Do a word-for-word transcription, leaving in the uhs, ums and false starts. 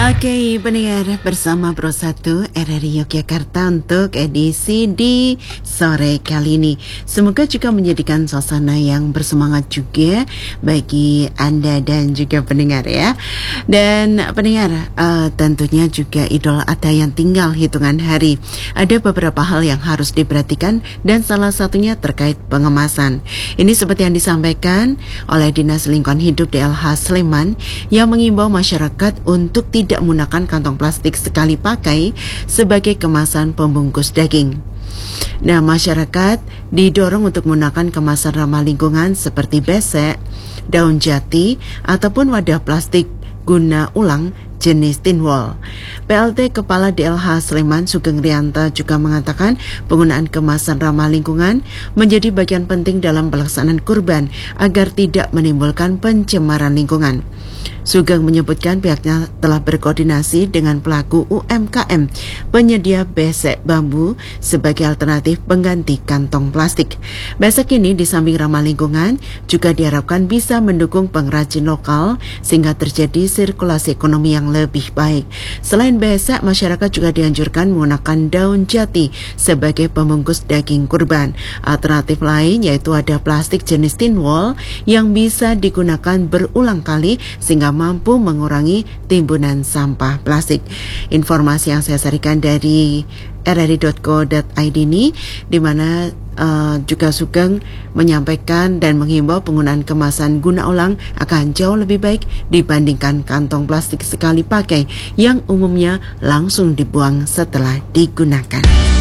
Oke, pendengar, bersama Pro satu R R I Yogyakarta untuk edisi di sore kali ini. Semoga juga menjadikan suasana yang bersemangat juga bagi Anda dan juga pendengar ya. Dan pendengar, uh, tentunya juga Idul Adha yang tinggal hitungan hari. Ada beberapa hal yang harus diperhatikan dan salah satunya terkait pengemasan. Ini seperti yang disampaikan oleh Dinas Lingkungan Hidup D L H Sleman yang mengimbau masyarakat untuk tidak tidak menggunakan kantong plastik sekali pakai sebagai kemasan pembungkus daging. Nah, masyarakat didorong untuk menggunakan kemasan ramah lingkungan seperti besek, daun jati, ataupun wadah plastik guna ulang jenis tin wall. P L T Kepala D L H Sleman Sugeng Rianto juga mengatakan penggunaan kemasan ramah lingkungan menjadi bagian penting dalam pelaksanaan kurban agar tidak menimbulkan pencemaran lingkungan. Sugeng menyebutkan pihaknya telah berkoordinasi dengan pelaku U M K M penyedia besek bambu sebagai alternatif pengganti kantong plastik. Besek ini di samping ramah lingkungan juga diharapkan bisa mendukung pengrajin lokal sehingga terjadi sirkulasi ekonomi yang lebih baik. Selain besek, masyarakat juga dianjurkan menggunakan daun jati sebagai pembungkus daging kurban. Alternatif lain yaitu ada plastik jenis tin wall yang bisa digunakan berulang kali sehingga mampu mengurangi timbunan sampah plastik. Informasi yang saya sampaikan dari r r i dot co dot i d ini, di mana uh, juga Sugeng menyampaikan dan menghimbau penggunaan kemasan guna ulang akan jauh lebih baik dibandingkan kantong plastik sekali pakai yang umumnya langsung dibuang setelah digunakan.